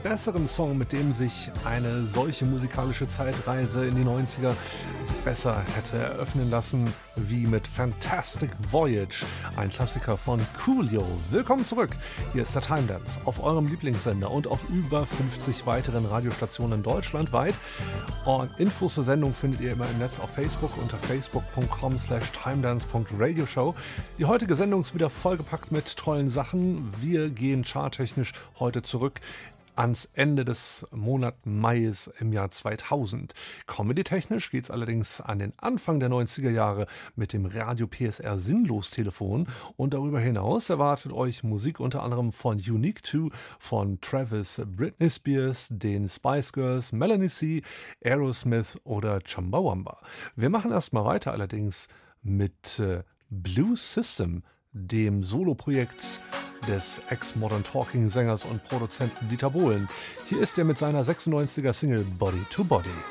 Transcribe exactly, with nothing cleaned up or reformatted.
besseren Song, mit dem sich eine solche musikalische Zeitreise in die neunziger besser hätte eröffnen lassen, wie mit Fantastic Voyage, ein Klassiker von Coolio. Willkommen zurück, hier ist der Time Dance auf eurem Lieblingssender und auf über fünfzig weiteren Radiostationen deutschlandweit. Und Infos zur Sendung findet ihr immer im Netz auf Facebook unter facebook punkt com slash timedance punkt radioshow. Die heutige Sendung ist wieder vollgepackt mit tollen Sachen. Wir gehen charttechnisch heute zurück ans Ende des Monats Mai im Jahr zweitausend. Comedy-technisch geht es allerdings an den Anfang der neunziger Jahre mit dem Radio P S R Sinnlos-Telefon und darüber hinaus erwartet euch Musik unter anderem von Unique two, von Travis, Britney Spears, den Spice Girls, Melanie C, Aerosmith oder Chumbawamba. Wir machen erstmal weiter allerdings mit äh, Blue System, dem Soloprojekt des Ex-Modern Talking-Sängers und Produzenten Dieter Bohlen. Hier ist er mit seiner sechsundneunziger Single Body to Body.